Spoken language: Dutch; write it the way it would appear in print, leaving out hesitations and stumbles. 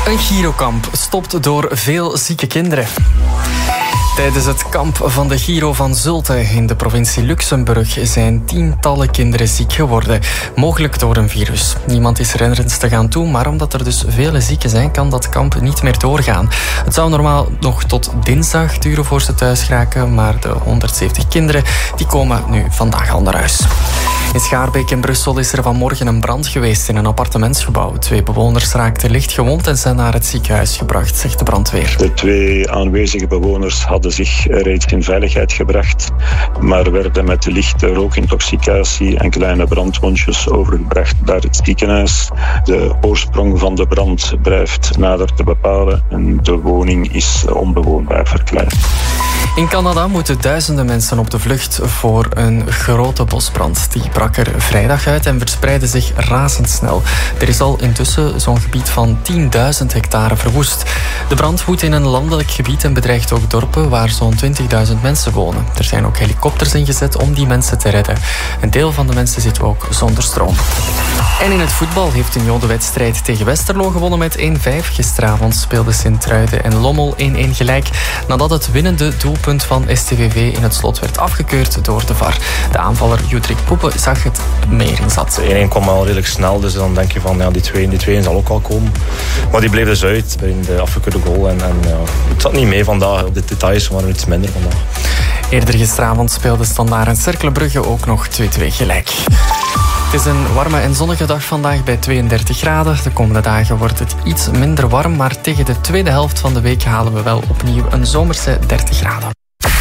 Een Girokamp stopt door veel zieke kinderen. Tijdens het kamp van de Giro van Zulte in de provincie Luxemburg zijn tientallen kinderen ziek geworden. Mogelijk door een virus. Niemand is er ernstig aan toe, maar omdat er dus vele zieken zijn, kan dat kamp niet meer doorgaan. Het zou normaal nog tot dinsdag duren voor ze thuis geraken, maar de 170 kinderen die komen nu vandaag al naar huis. In Schaarbeek in Brussel is er vanmorgen een brand geweest in een appartementsgebouw. 2 bewoners raakten licht gewond en zijn naar het ziekenhuis gebracht, zegt de brandweer. De 2 aanwezige bewoners hadden zich reeds in veiligheid gebracht, maar werden met lichte rookintoxicatie en kleine brandwondjes overgebracht naar het ziekenhuis. De oorsprong van de brand blijft nader te bepalen en de woning is onbewoonbaar verklaard. In Canada moeten duizenden mensen op de vlucht voor een grote bosbrand. Die brak er vrijdag uit en verspreidde zich razendsnel. Er is al intussen zo'n gebied van 10.000 hectare verwoest. De brand woedt in een landelijk gebied en bedreigt ook dorpen waar zo'n 20.000 mensen wonen. Er zijn ook helikopters ingezet om die mensen te redden. Een deel van de mensen zit ook zonder stroom. En in het voetbal heeft Union de wedstrijd tegen Westerlo gewonnen met 1-5. Gisteravond speelden Sint-Truiden en Lommel 1-1 gelijk, nadat het winnende doelpunt van STVV in het slot werd afgekeurd door de VAR. De aanvaller Judrik Poepen zag het meer in zat. De 1-1 kwam al redelijk snel, dus dan denk je van ja, die 2-1 zal ook al komen. Maar die bleef dus uit in de afgekeurde goal. En het zat niet mee vandaag. De details waren iets minder vandaag. Eerder gisteravond speelde Standaard en Cercle Brugge ook nog 2-2 gelijk. Het is een warme en zonnige dag vandaag bij 32 graden. De komende dagen wordt het iets minder warm, maar tegen de tweede helft van de week halen we wel opnieuw een zomerse 30 graden.